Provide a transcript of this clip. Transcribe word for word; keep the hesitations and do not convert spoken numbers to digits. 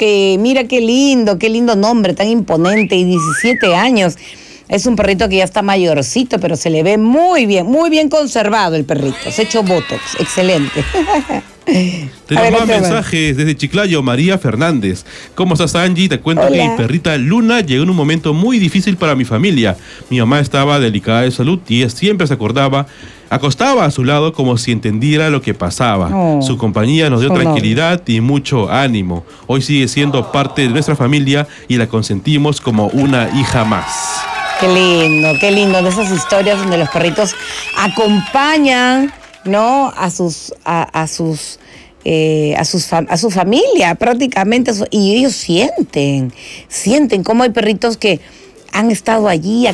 que mira qué lindo, qué lindo nombre, tan imponente, y diecisiete años. Es un perrito que ya está mayorcito, pero se le ve muy bien, muy bien conservado el perrito. Se ha hecho botox, excelente. Tenemos más mensajes desde Chiclayo, María Fernández. ¿Cómo estás, Angie? Te cuento Hola. que mi perrita Luna llegó en un momento muy difícil para mi familia. Mi mamá estaba delicada de salud y ella siempre se acordaba, acostaba a su lado como si entendiera lo que pasaba. Oh, Su compañía nos dio sonoro. tranquilidad y mucho ánimo. Hoy sigue siendo parte de nuestra familia y la consentimos como una hija más. Qué lindo, qué lindo, de esas historias donde los perritos acompañan, ¿no? A sus, a, a sus, eh, a sus, fam- a su familia prácticamente, a su- y ellos sienten, sienten cómo hay perritos que han estado allí